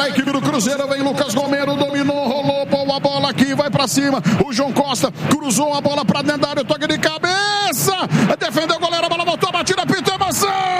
a equipe do Cruzeiro, vem Lucas Romero, dominou, rolou, boa bola aqui, vai pra cima, o João Costa cruzou a bola pra dentro da área, toque de cabeça, defendeu o goleiro, a bola voltou, a batida, pintou, emoção!